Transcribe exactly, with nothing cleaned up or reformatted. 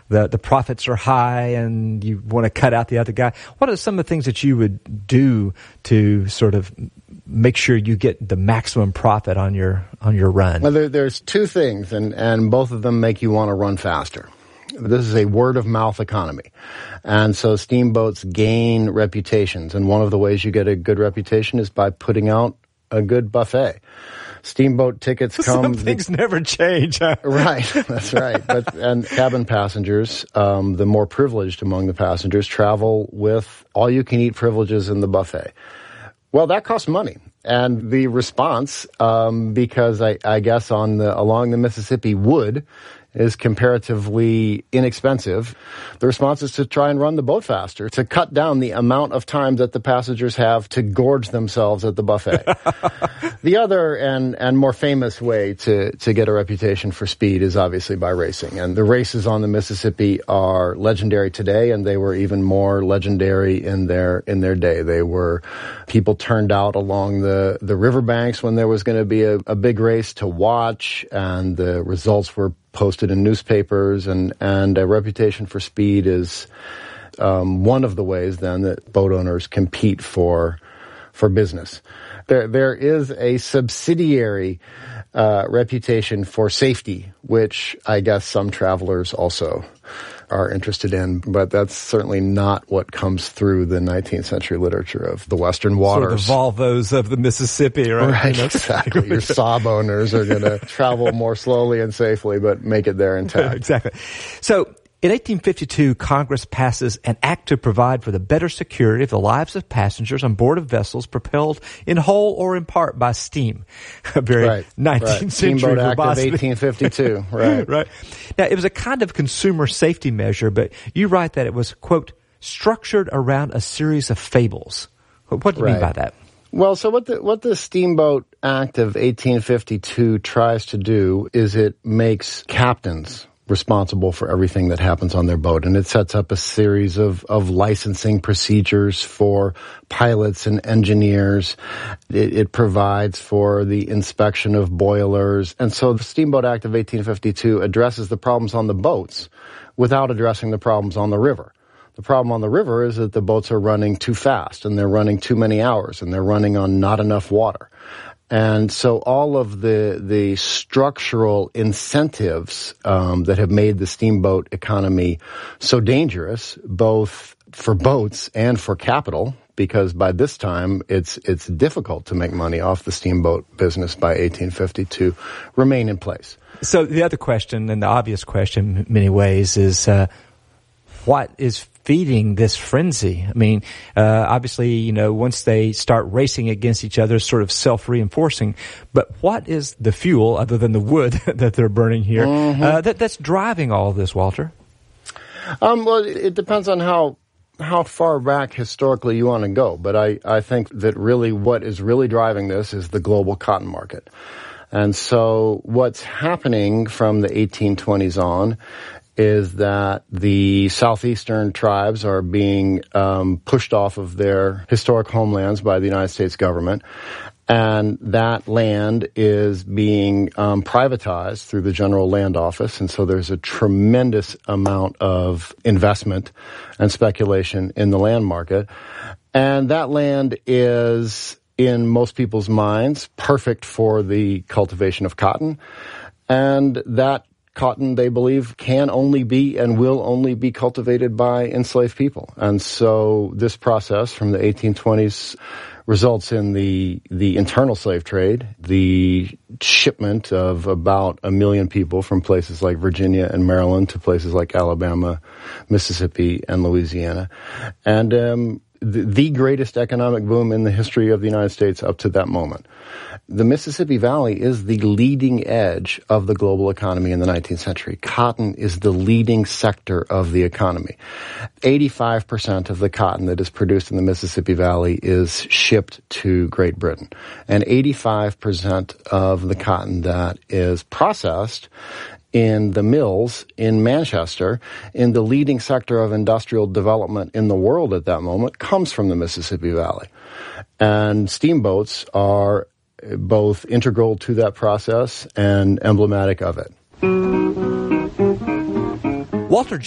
the, the profits are high and you want to cut out the other guy. What are some of the things that you would do to sort of make sure you get the maximum profit on your on your run? Well, there, there's two things, and, and both of them make you want to run faster. This is a word-of-mouth economy. And so steamboats gain reputations, and one of the ways you get a good reputation is by putting out a good buffet. Steamboat tickets come... Some things the, never change. Huh? Right, that's right. But, and cabin passengers, um, the more privileged among the passengers, travel with all-you-can-eat privileges in the buffet. Well, that costs money. And the response, um, because I, I guess on the along the Mississippi wood is comparatively inexpensive, the response is to try and run the boat faster, to cut down the amount of time that the passengers have to gorge themselves at the buffet. The other and, and more famous way to, to get a reputation for speed is obviously by racing. And the races on the Mississippi are legendary today, and they were even more legendary in their in their day. They were people turned out along the, the riverbanks when there was going to be a, a big race to watch, and the results were posted in newspapers, and, and a reputation for speed is um, one of the ways then that boat owners compete for for business. There there is a subsidiary uh, reputation for safety, which I guess some travelers also are interested in, but that's certainly not what comes through the nineteenth century literature of the Western waters. Sort of the Volvos of the Mississippi, right? Right, you know? Exactly. Your Saab owners are going to travel more slowly and safely, but make it there intact. Exactly. So, in eighteen fifty-two, Congress passes an act to provide for the better security of the lives of passengers on board of vessels propelled in whole or in part by steam. A very right, nineteenth right. century Steamboat Act verbosity. of eighteen fifty-two, right. Right. Now, it was a kind of consumer safety measure, but you write that it was, quote, structured around a series of fables. What do you right. mean by that? Well, so what the what the Steamboat Act of eighteen fifty-two tries to do is it makes captains responsible for everything that happens on their boat. And it sets up a series of, of licensing procedures for pilots and engineers. It, it provides for the inspection of boilers. And so the Steamboat Act of eighteen fifty-two addresses the problems on the boats without addressing the problems on the river. The problem on the river is that the boats are running too fast, and they're running too many hours, and they're running on not enough water. And so all of the the structural incentives um, that have made the steamboat economy so dangerous, both for boats and for capital, because by this time it's it's difficult to make money off the steamboat business by eighteen fifty-two, remain in place. So the other question, and the obvious question in many ways, is uh, what is feeding this frenzy? I mean, uh, obviously, you know, once they start racing against each other, sort of self-reinforcing. But what is the fuel, other than the wood that they're burning here, mm-hmm. uh, that, that's driving all of this, Walter? Um, well, it depends on how how far back historically you want to go. But I, I think that really what is really driving this is the global cotton market. And so what's happening from the eighteen twenties on is that the southeastern tribes are being um, pushed off of their historic homelands by the United States government, and that land is being um, privatized through the General Land Office, and so there's a tremendous amount of investment and speculation in the land market, and that land is, in most people's minds, perfect for the cultivation of cotton, and that cotton, they believe, can only be and will only be cultivated by enslaved people. And so this process from the eighteen twenties results in the the internal slave trade, the shipment of about a million people from places like Virginia and Maryland to places like Alabama, Mississippi, and Louisiana. And um, the, the greatest economic boom in the history of the United States up to that moment. The Mississippi Valley is the leading edge of the global economy in the nineteenth century. Cotton is the leading sector of the economy. eighty-five percent of the cotton that is produced in the Mississippi Valley is shipped to Great Britain. And eighty-five percent of the cotton that is processed in the mills in Manchester, in the leading sector of industrial development in the world at that moment, comes from the Mississippi Valley. And steamboats are both integral to that process and emblematic of it. Walter